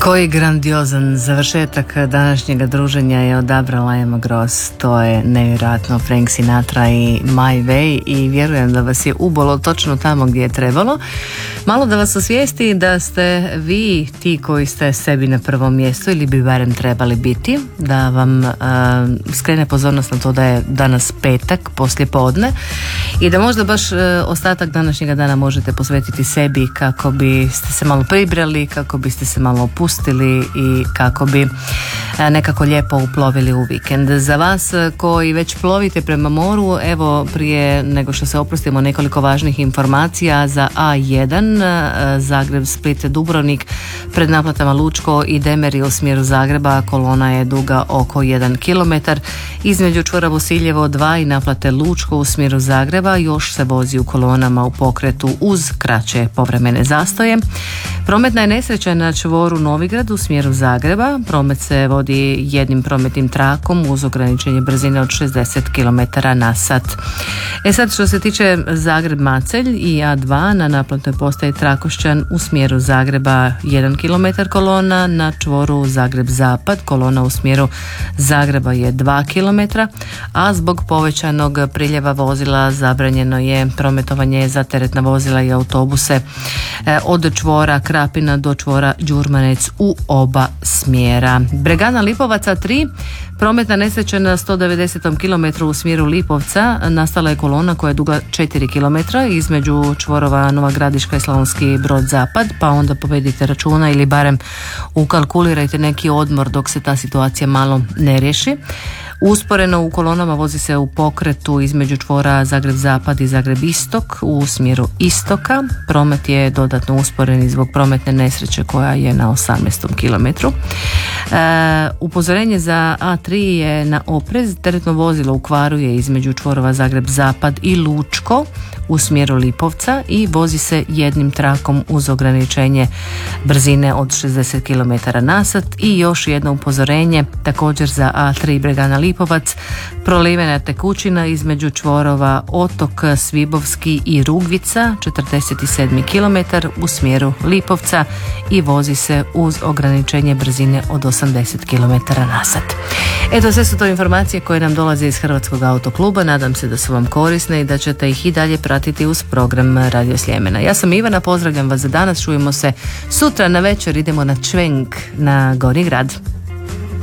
Koji grandiozan završetak današnjeg druženja je odabrala Emma Gross. To je nevjerojatno, Frank Sinatra i My Way, i vjerujem da vas je ubolo točno tamo gdje je trebalo. Malo da vas osvijesti da ste vi ti koji ste sebi na prvom mjestu, ili bi barem trebali biti, da vam skrene pozornost na to da je danas petak poslije podne i da možda baš ostatak današnjega dana možete posvetiti sebi kako biste se malo pribrali, kako biste se malo opustili i kako bi nekako lijepo uplovili u vikend. Za vas koji već plovite prema moru, evo prije nego što se oprostimo nekoliko važnih informacija za A1 Zagreb, Split, Dubrovnik, pred naplatama Lučko i Demeri u smjeru Zagreba kolona je duga oko 1 km. Između čvora Bosiljevo 2 i naplate Lučko u smjeru Zagreba još se vozi u kolonama u pokretu uz kraće povremene zastoje. Prometna je nesreća na čvoru Novigrad u smjeru Zagreba. Promet se vodi jednim prometnim trakom uz ograničenje brzine od 60 km na sat. Sad što se tiče Zagreb-Macelj i A2 na naplatnoj postaji Trakošćan u smjeru Zagreba 1 km kolona, na čvoru Zagreb-Zapad kolona u smjeru Zagreba je 2 km, a zbog povećanog priljeva vozila zabranjeno je prometovanje za teretna vozila i autobuse od čvora Krapina do čvora Đurmanec u oba smjera. Bregana Lipovaca 3, prometna nesreća na 190 km u smjeru Lipovca. Nastala je kolona koja je duga 4 km između čvorova Nova Gradiška i Slavonski Brod Zapad, pa onda povedite računa ili barem ukalkulirajte neki odmor dok se ta situacija malo ne riješi. Usporeno u kolonama vozi se u pokretu između čvora Zagreb Zapad i Zagreb Istok u smjeru istoka. Promet je dodatno usporen zbog prometne nesreće koja je na 18 km. Upozorenje za A3 je na oprez. Teretno vozilo u kvaru je između čvorova Zagreb Zapad i Lučko u smjeru Lipovca i vozi se jednim trakom uz ograničenje brzine od 60 km na sat. I još jedno upozorenje također za A3 Bregana Lipovac, prolivena tekućina između čvorova Otok Svibovski i Rugvica 47 km u smjeru Lipovca i vozi se uz ograničenje brzine od 80 km na sat. Eto, sve su to informacije koje nam dolaze iz Hrvatskog autokluba. Nadam se da su vam korisne i da ćete ih i dalje pratiti uz program Radio Sljemena. Ja sam Ivana, pozdravljam vas za danas, čujemo se sutra na večer, idemo na Čvenk na Gornji grad.